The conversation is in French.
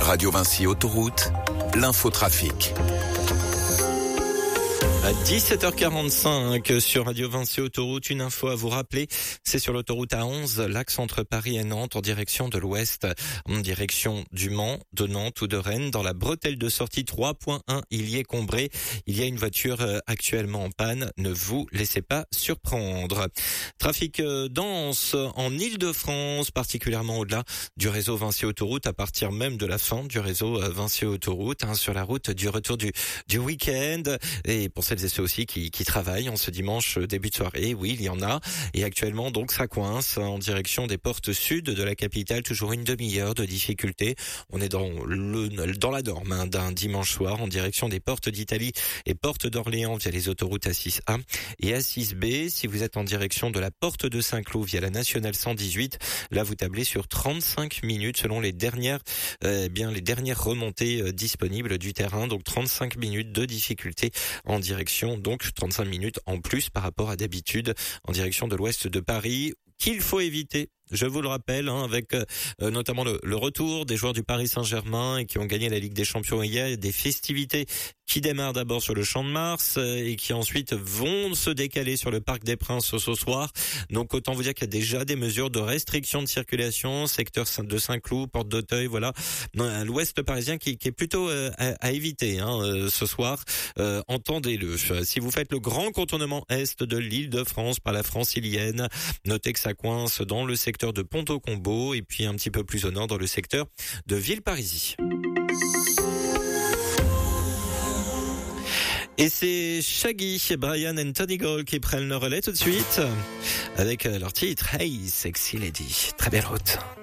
Radio Vinci Autoroute, l'infotrafic. À 17h45 sur Radio Vinci Autoroute, une info à vous rappeler, c'est sur l'autoroute A11, l'axe entre Paris et Nantes en direction de l'ouest, en direction du Mans, de Nantes ou de Rennes. Dans la bretelle de sortie 3.1, il y est combré. Il y a une voiture actuellement en panne, ne vous laissez pas surprendre. Trafic dense en Île-de-France, particulièrement au-delà du réseau Vinci Autoroute, à partir même de la fin du réseau Vinci Autoroute, sur la route du retour du week-end. Et pour celles et ceux aussi qui travaillent en ce dimanche début de soirée, oui, il y en a. Et actuellement, donc, ça coince en direction des portes sud de la capitale. Toujours une demi-heure de difficulté. On est dans la norme d'un dimanche soir en direction des portes d'Italie et portes d'Orléans via les autoroutes A6A et A6B. Si vous êtes en direction de la porte de Saint-Cloud via la nationale 118, là, vous tablez sur 35 minutes selon les dernières remontées disponibles du terrain. Donc, 35 minutes de difficulté en direction, donc 35 minutes en plus par rapport à d'habitude en direction de l'ouest de Paris, qu'il faut éviter. Je vous le rappelle, avec notamment le retour des joueurs du Paris Saint-Germain et qui ont gagné la Ligue des Champions hier, des festivités qui démarrent d'abord sur le Champ de Mars et qui ensuite vont se décaler sur le Parc des Princes ce soir. Donc autant vous dire qu'il y a déjà des mesures de restriction de circulation, secteur de Saint-Cloud, porte d'Auteuil, voilà, l'ouest parisien qui est plutôt à éviter ce soir. Entendez-le. Si vous faites le grand contournement est de l'Île-de-France par la Francilienne, notez que ça coince dans le secteur de Pont-au-Combo et puis un petit peu plus au nord dans le secteur de Villeparisis. Et c'est Shaggy, Brian and Tony Gold qui prennent le relais tout de suite avec leur titre Hey Sexy Lady. Très belle route.